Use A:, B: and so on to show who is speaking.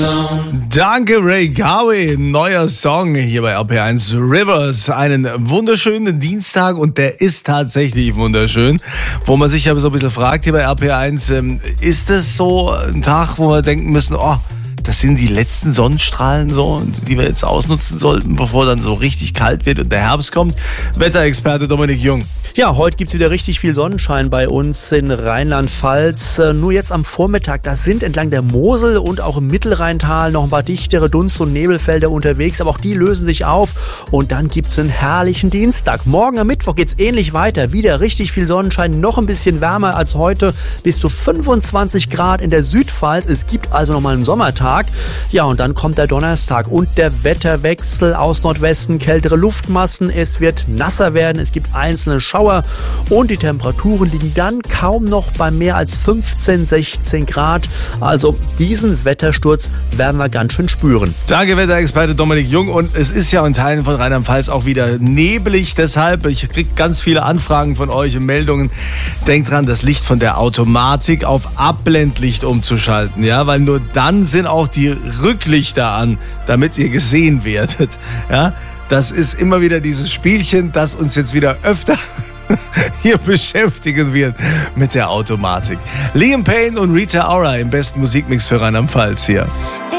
A: Danke Ray Gawe, neuer Song hier bei RP1 Rivers. Einen wunderschönen Dienstag und der ist tatsächlich wunderschön. Wo man sich aber so ein bisschen fragt hier bei RP1, ist das so ein Tag, wo wir denken müssen, oh, das sind die letzten Sonnenstrahlen so, die wir jetzt ausnutzen sollten, bevor dann so richtig kalt wird und der Herbst kommt. Wetterexperte Dominik Jung.
B: Ja, heute gibt's wieder richtig viel Sonnenschein bei uns in Rheinland-Pfalz. Nur jetzt am Vormittag, da sind entlang der Mosel und auch im Mittelrheintal noch ein paar dichtere Dunst- und Nebelfelder unterwegs, aber auch die lösen sich auf und dann gibt's einen herrlichen Dienstag. Morgen am Mittwoch geht's ähnlich weiter, wieder richtig viel Sonnenschein, noch ein bisschen wärmer als heute, bis zu 25 Grad in der Südpfalz. Es gibt also nochmal einen Sommertag. Ja, und dann kommt der Donnerstag und der Wetterwechsel aus Nordwesten, kältere Luftmassen, es wird nasser werden, es gibt einzelne Schauer und die Temperaturen liegen dann kaum noch bei mehr als 15, 16 Grad. Also diesen Wettersturz werden wir ganz schön spüren.
A: Danke Wetterexperte Dominik Jung und es ist ja in Teilen von Rheinland-Pfalz auch wieder neblig, deshalb, ich kriege ganz viele Anfragen von euch und Meldungen. Denkt dran, das Licht von der Automatik auf Abblendlicht umzuschalten, ja, weil nur dann sind auch die Rücklichter an, damit ihr gesehen werdet, ja. Das ist immer wieder dieses Spielchen, das uns jetzt wieder öfter hier beschäftigen wird mit der Automatik. Liam Payne und Rita Ora im besten Musikmix für Rheinland-Pfalz hier.